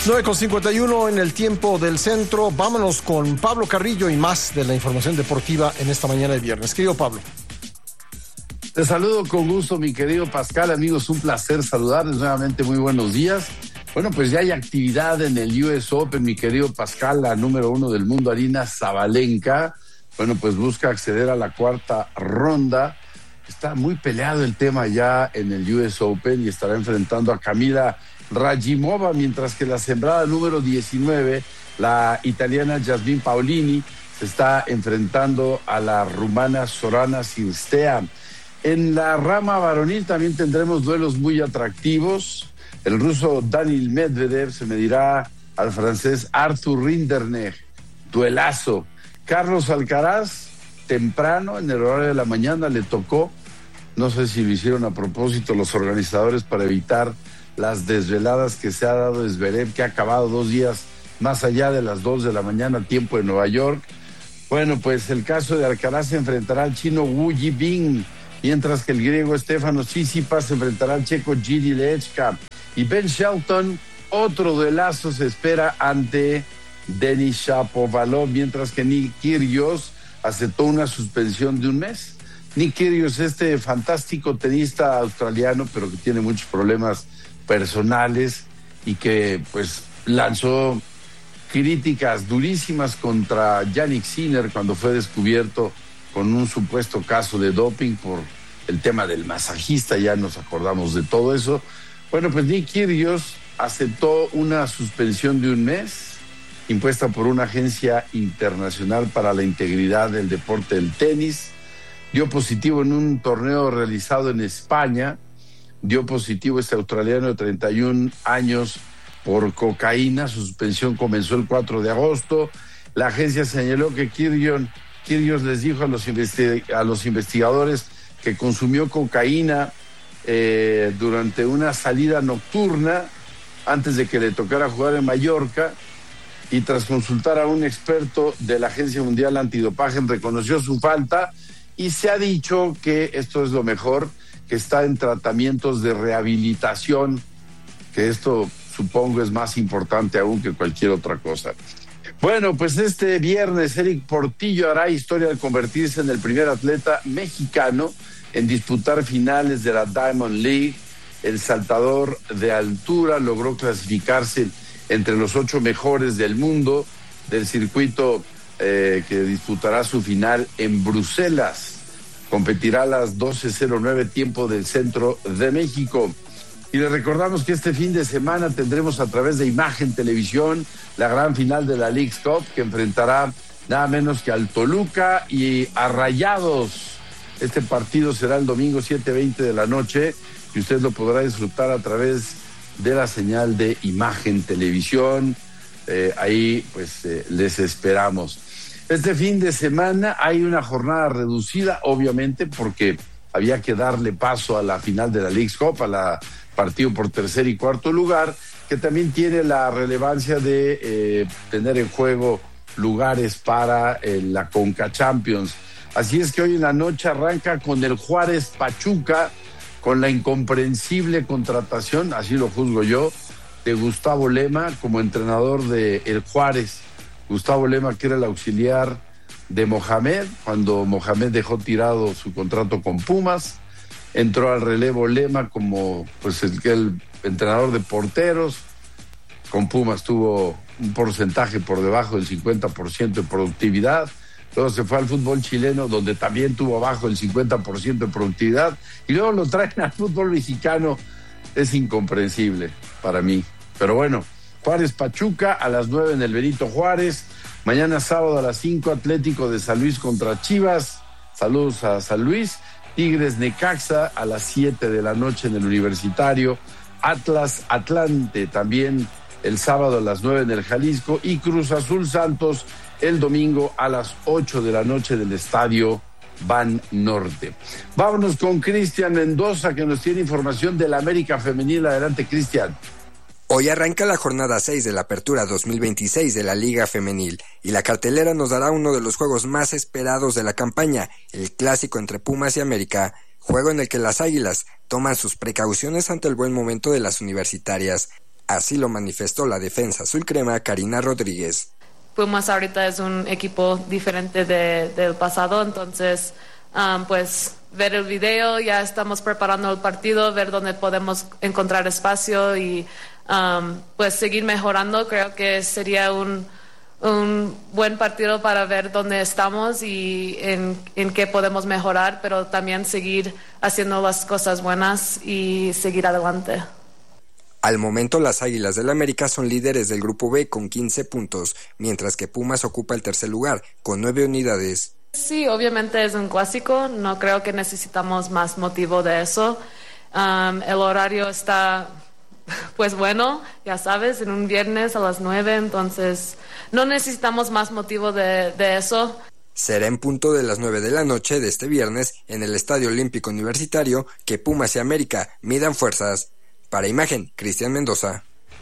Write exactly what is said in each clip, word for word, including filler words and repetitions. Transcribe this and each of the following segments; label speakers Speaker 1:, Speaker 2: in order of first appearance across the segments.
Speaker 1: nueve con cincuenta y uno en el tiempo del centro. Vámonos con Pablo Carrillo y más de la información deportiva en esta mañana de viernes. Querido Pablo.
Speaker 2: Te saludo con gusto, mi querido Pascal. Amigos, un placer saludarles nuevamente. Muy buenos días. Bueno, pues ya hay actividad en el U S Open, mi querido Pascal, la número uno del mundo, Aryna Sabalenka. Bueno, pues busca acceder a la cuarta ronda. Está muy peleado el tema ya en el U S Open y estará enfrentando a Camila Radimova, mientras que la sembrada número diecinueve, la italiana Jasmine Paolini, se está enfrentando a la rumana Sorana Cirstea. En la rama varonil también tendremos duelos muy atractivos. El ruso Daniil Medvedev se medirá al francés Arthur Rinderknecht. Duelazo. Carlos Alcaraz, temprano, en el horario de la mañana, le tocó. No sé si lo hicieron a propósito los organizadores para evitar las desveladas que se ha dado Zverev, que ha acabado dos días más allá de las dos de la mañana, tiempo de Nueva York. Bueno, pues el caso de Alcaraz se enfrentará al chino Wu Yibing, mientras que el griego Stefanos Tsitsipas se enfrentará al checo Giri Lechka. Y Ben Shelton, otro duelazo se espera ante Denis Shapovalov, mientras que Nick Kyrgios aceptó una suspensión de un mes. Nick Kyrgios, este fantástico tenista australiano, pero que tiene muchos problemas personales y que pues lanzó críticas durísimas contra Jannik Sinner cuando fue descubierto con un supuesto caso de doping por el tema del masajista. Ya nos acordamos de todo eso. Bueno, pues Nick Kyrgios aceptó una suspensión de un mes impuesta por una agencia internacional para la integridad del deporte del tenis. Dio positivo en un torneo realizado en España. Dio positivo este australiano de treinta y un años por cocaína. Su suspensión comenzó el cuatro de agosto. La agencia señaló que Kyrgios, Kyrgios les dijo a los, investi- a los investigadores que consumió cocaína eh, durante una salida nocturna antes de que le tocara jugar en Mallorca, y tras consultar a un experto de la Agencia Mundial Antidopaje reconoció su falta, y se ha dicho que esto es lo mejor, que está en tratamientos de rehabilitación, que esto supongo es más importante aún que cualquier otra cosa. Bueno, pues este viernes Eric Portillo hará historia al convertirse en el primer atleta mexicano en disputar finales de la Diamond League. El saltador de altura logró clasificarse entre los ocho mejores del mundo del circuito eh, que disputará su final en Bruselas. Competirá a las doce cero nueve tiempo del centro de México. Y les recordamos que este fin de semana tendremos a través de Imagen Televisión la gran final de la Leagues Cup, que enfrentará nada menos que al Toluca y a Rayados. Este partido será el domingo siete veinte de la noche y usted lo podrá disfrutar a través de la señal de Imagen Televisión. Eh, ahí pues eh, les esperamos. Este fin de semana hay una jornada reducida, obviamente, porque había que darle paso a la final de la Leagues Cup, a la partido por tercer y cuarto lugar, que también tiene la relevancia de eh, tener en juego lugares para eh, la Conca Champions. Así es que hoy en la noche arranca con el Juárez Pachuca, con la incomprensible contratación, así lo juzgo yo, de Gustavo Lema como entrenador de el Juárez. Gustavo Lema, que era el auxiliar de Mohamed, cuando Mohamed dejó tirado su contrato con Pumas, entró al relevo Lema como pues el, el entrenador de porteros. Con Pumas tuvo un porcentaje por debajo del cincuenta por ciento de productividad. Luego se fue al fútbol chileno, donde también tuvo abajo el cincuenta por ciento de productividad, y luego lo traen al fútbol mexicano. Es incomprensible para mí. Pero bueno, Juárez Pachuca a las nueve en el Benito Juárez. Mañana sábado a las cinco, Atlético de San Luis contra Chivas. Saludos a San Luis. Tigres Necaxa a las siete de la noche en el Universitario. Atlas Atlante también el sábado a las nueve en el Jalisco. Y Cruz Azul Santos el domingo a las ocho de la noche del Estadio Ban Norte. Vámonos con Cristian Mendoza, que nos tiene información de la América Femenil. Adelante, Cristian.
Speaker 3: Hoy arranca la jornada seis de la Apertura dos mil veintiséis de la Liga Femenil y la cartelera nos dará uno de los juegos más esperados de la campaña, el clásico entre Pumas y América, juego en el que las Águilas toman sus precauciones ante el buen momento de las universitarias. Así lo manifestó la defensa azul crema Karina Rodríguez.
Speaker 4: Pumas ahorita es un equipo diferente de, del pasado, entonces um, pues ver el video, ya estamos preparando el partido, ver dónde podemos encontrar espacio y um, pues seguir mejorando. Creo que sería un, un buen partido para ver dónde estamos y en, en qué podemos mejorar, pero también seguir haciendo las cosas buenas y seguir adelante.
Speaker 3: Al momento, las Águilas del América son líderes del Grupo B con quince puntos, mientras que Pumas ocupa el tercer lugar con nueve unidades.
Speaker 4: Sí, obviamente es un clásico, no creo que necesitamos más motivo de eso. Um, el horario está, pues bueno, ya sabes, en un viernes a las nueve, entonces no necesitamos más motivo de, de eso.
Speaker 3: Será en punto de las nueve de la noche de este viernes en el Estadio Olímpico Universitario que Pumas y América midan fuerzas. Para Imagen, Cristian Mendoza.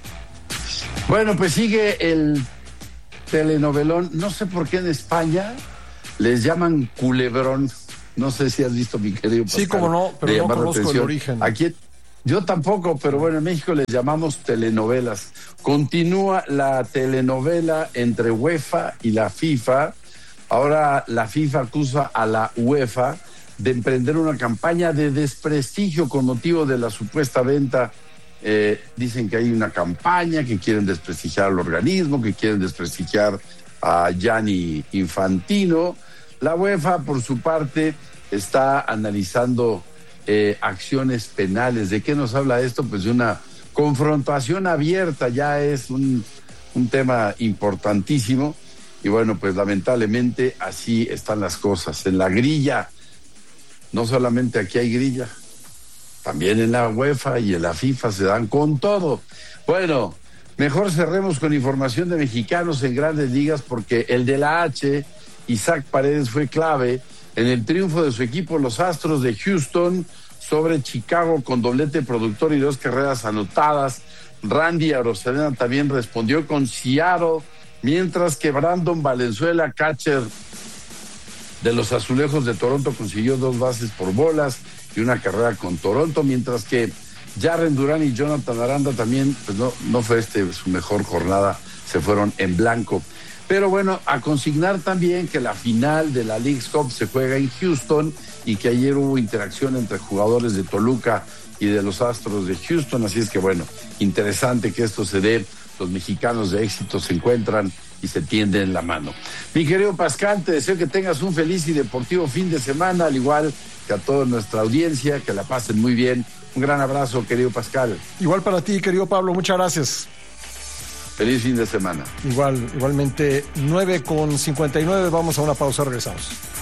Speaker 2: Bueno, pues sigue el telenovelón. No sé por qué en España les llaman culebrón. No sé si has visto, mi querido Pascal.
Speaker 1: Sí, como no, pero no conozco el origen.
Speaker 2: Aquí, yo tampoco, pero bueno, en México les llamamos telenovelas. Continúa la telenovela entre UEFA y la FIFA. Ahora la FIFA acusa a la UEFA de emprender una campaña de desprestigio con motivo de la supuesta venta. Eh, dicen que hay una campaña, que quieren desprestigiar al organismo, que quieren desprestigiar a Gianni Infantino. La UEFA, por su parte, está analizando eh, acciones penales. ¿De qué nos habla esto? Pues de una confrontación abierta, ya es un, un tema importantísimo. Y bueno, pues lamentablemente así están las cosas. En la grilla, no solamente aquí hay grilla, también en la UEFA y en la FIFA se dan con todo. Bueno, mejor cerremos con información de mexicanos en grandes ligas, porque el de la H, Isaac Paredes, fue clave en el triunfo de su equipo, los Astros de Houston, sobre Chicago, con doblete productor y dos carreras anotadas. Randy Arozarena también respondió con Seattle, mientras que Brandon Valenzuela, catcher de los Azulejos de Toronto, consiguió dos bases por bolas y una carrera con Toronto, mientras que Jarren Durán y Jonathan Aranda también, pues no, no fue este su mejor jornada, se fueron en blanco. Pero bueno, a consignar también que la final de la Leagues Cup se juega en Houston y que ayer hubo interacción entre jugadores de Toluca y de los Astros de Houston, así es que bueno, interesante que esto se dé. Los mexicanos de éxito se encuentran y se tienden la mano. Mi querido Pascal, te deseo que tengas un feliz y deportivo fin de semana, al igual que a toda nuestra audiencia, que la pasen muy bien. Un gran abrazo, querido Pascal.
Speaker 1: Igual para ti, querido Pablo, muchas gracias.
Speaker 2: Feliz fin de semana.
Speaker 1: Igual, igualmente, nueve con cincuenta y nueve, vamos a una pausa, regresamos.